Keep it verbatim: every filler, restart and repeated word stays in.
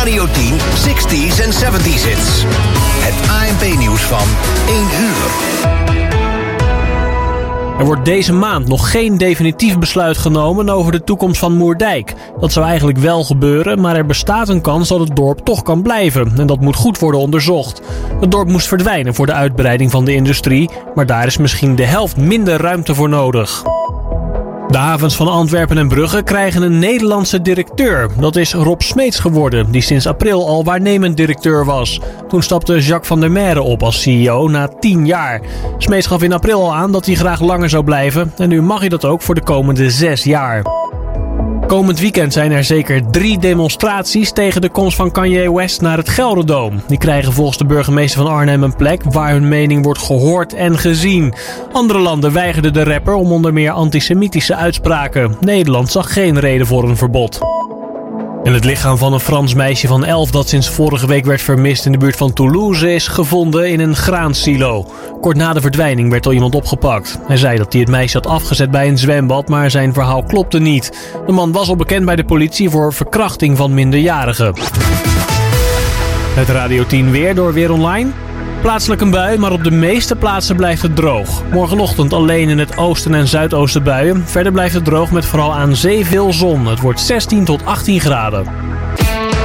Radio tien zestig's en zeventig's hits. Het A N P-nieuws van één uur. Er wordt deze maand nog geen definitief besluit genomen over de toekomst van Moerdijk. Dat zou eigenlijk wel gebeuren, maar er bestaat een kans dat het dorp toch kan blijven. En dat moet goed worden onderzocht. Het dorp moest verdwijnen voor de uitbreiding van de industrie, maar daar is misschien de helft minder ruimte voor nodig. De havens van Antwerpen en Brugge krijgen een Nederlandse directeur. Dat is Rob Smeets geworden, die sinds april al waarnemend directeur was. Toen stapte Jacques van der Merwe op als C E O na tien jaar. Smeets gaf in april al aan dat hij graag langer zou blijven. En nu mag hij dat ook voor de komende zes jaar. Komend weekend zijn er zeker drie demonstraties tegen de komst van Kanye West naar het Gelderdoom. Die krijgen volgens de burgemeester van Arnhem een plek waar hun mening wordt gehoord en gezien. Andere landen weigerden de rapper om onder meer antisemitische uitspraken. Nederland zag geen reden voor een verbod. En het lichaam van een Frans meisje van elf dat sinds vorige week werd vermist in de buurt van Toulouse is gevonden in een graansilo. Kort na de verdwijning werd al iemand opgepakt. Hij zei dat hij het meisje had afgezet bij een zwembad, maar zijn verhaal klopte niet. De man was al bekend bij de politie voor verkrachting van minderjarigen. Het Radio tien weer door Weer Online. Plaatselijk een bui, maar op de meeste plaatsen blijft het droog. Morgenochtend alleen in het oosten en zuidoosten buien. Verder blijft het droog met vooral aan zee veel zon. Het wordt zestien tot achttien graden.